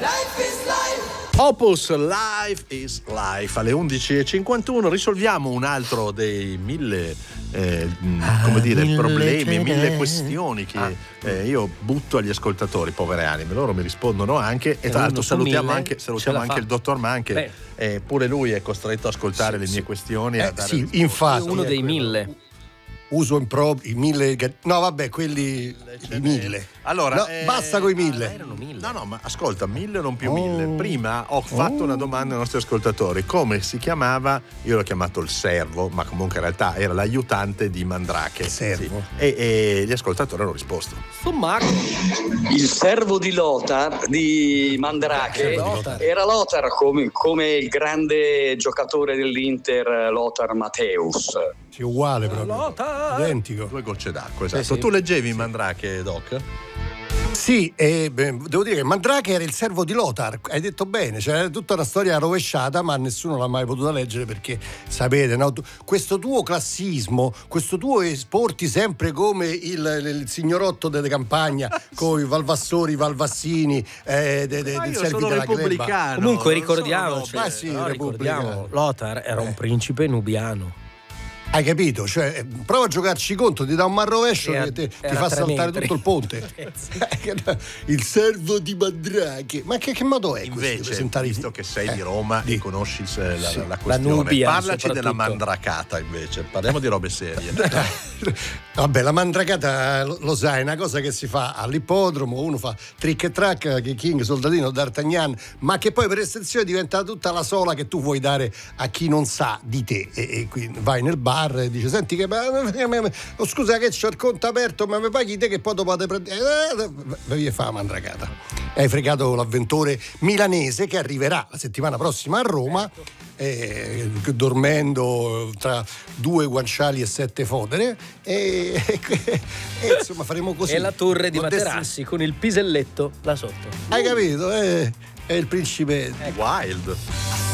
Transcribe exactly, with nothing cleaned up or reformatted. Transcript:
Opus Life is Life. Alle undici e cinquantuno risolviamo un altro dei mille eh, ah, come dire mille problemi, cene. mille questioni che ah. eh, io butto agli ascoltatori, povere anime. Loro mi rispondono anche e tra l'altro salutiamo anche, salutiamo anche il dottor Manche. Eh, pure lui è costretto ad ascoltare sì, le mie sì. questioni. Eh, a dare sì, infatti. Uno dei mille. Uso in pro i mille. No, vabbè, quelli i mille. Allora, no, eh, basta coi mille. Ah, erano mille. No, no, ma ascolta, mille o non più mille. Oh. Prima ho fatto oh. una domanda ai nostri ascoltatori: come si chiamava? Io l'ho chiamato il servo, ma comunque in realtà era l'aiutante di Mandrake. Servo. Sì. E, e gli ascoltatori hanno risposto. Il servo di Lothar, di Mandrake, eh, Lothar. era Lothar come, come il grande giocatore dell'Inter Lothar Matthäus. Sì, uguale proprio. Lothar. Identico. Due gocce d'acqua, esatto. Sì, sì. Tu leggevi Mandrake, Doc? Sì, e beh, devo dire che Mandrake era il servo di Lothar, hai detto bene, c'era tutta una storia rovesciata, ma nessuno l'ha mai potuta leggere perché sapete, no? Questo tuo classismo, questo tuo esporti sempre come il, il signorotto delle campagna con i Valvassori, i Valvassini, eh, de, de, del servi della gleba. Comunque ricordiamoci, ma sì, no, ricordiamo, Lothar era un principe nubiano. Hai capito? Cioè, prova a giocarci contro, ti dà un marrovescio che te, ti fa saltare metri. tutto il ponte. Il servo di Mandrake. Ma che, che modo è invece, questo? Presentare... visto che sei di Roma eh, e conosci la, sì. la, la questione, la Nubia, parlaci della mandracata invece. Parliamo di robe serie. Vabbè, la mandracata lo, lo sai, è una cosa che si fa all'ippodromo, uno fa trick e track, che King, Soldatino, D'Artagnan, ma che poi per estensione diventa tutta la sola che tu vuoi dare a chi non sa di te. E, e quindi vai nel bar e dice: senti che oh, scusa che c'ho il conto aperto, ma mi paghi te che poi dopo te prendi, eh, fa la mandracata. Hai fregato l'avventore milanese che arriverà la settimana prossima a Roma, eh, dormendo tra due guanciali e sette fodere, e, e, e insomma faremo così. E la torre di Modesti... Materassi con il piselletto là sotto. Hai capito? Eh, è il principe Wild.